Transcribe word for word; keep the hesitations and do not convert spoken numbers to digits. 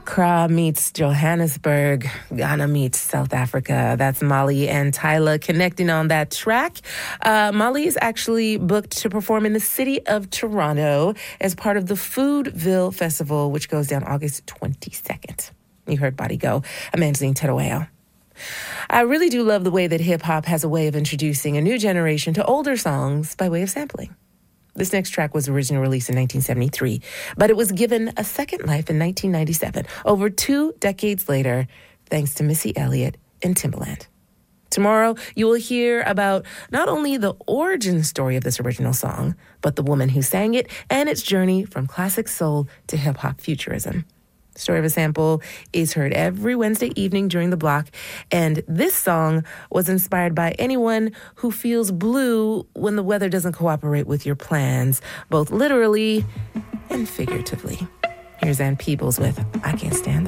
Accra meets Johannesburg. Ghana meets South Africa. That's Molly and Tyla connecting on that track. Uh, Molly is actually booked to perform in the city of Toronto as part of the Foodville Festival, which goes down August twenty-second. You heard Body Go. I'm Angeline Terueo. I really do love the way that hip-hop has a way of introducing a new generation to older songs by way of sampling. This next track was originally released in nineteen seventy-three, but it was given a second life in nineteen ninety-seven, over two decades later, thanks to Missy Elliott and Timbaland. Tomorrow, you will hear about not only the origin story of this original song, but the woman who sang it and its journey from classic soul to hip-hop futurism. Story of a Sample is heard every Wednesday evening during the block, and this song was inspired by anyone who feels blue when the weather doesn't cooperate with your plans, both literally and figuratively. Here's Ann Peebles with I Can't Stand the